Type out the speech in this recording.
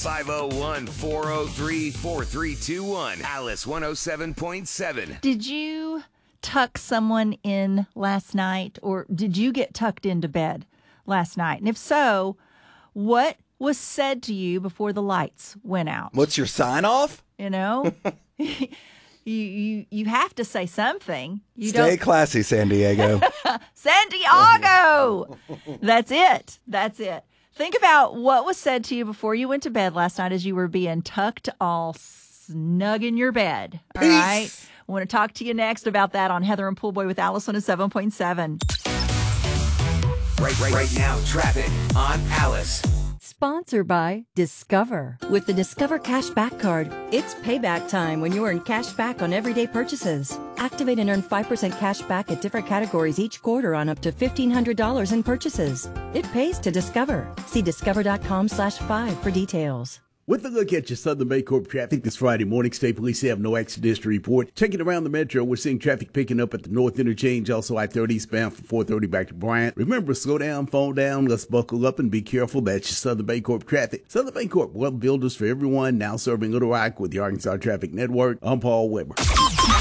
501-403-4321. Alice 107.7. Did you tuck someone in last night, or did you get tucked into bed last night? And if so, what was said to you before the lights went out? What's your sign off? You know, you have to say something. Stay classy, San Diego. San Diego. That's it. Think about what was said to you before you went to bed last night as you were being tucked all snug in your bed. All right. I want to talk to you next about that on Heather and Poolboy with Alice on a 7.7. Right now, traffic on Alice. Sponsored by Discover. With the Discover Cashback Card, it's payback time when you earn cash back on everyday purchases. Activate and earn 5% cash back at different categories each quarter on up to $1,500 in purchases. It pays to Discover. See discover.com/5 for details. With a look at your Southern Baycorp traffic this Friday morning, State Police have no accidents to report. Checking around the metro, we're seeing traffic picking up at the North Interchange, also I-30 eastbound from 430 back to Bryant. Remember, slow down, phone down, let's buckle up and be careful. That's your Southern Baycorp traffic. Southern Baycorp, well builders for everyone, now serving Little Rock with the Arkansas Traffic Network. I'm Paul Weber.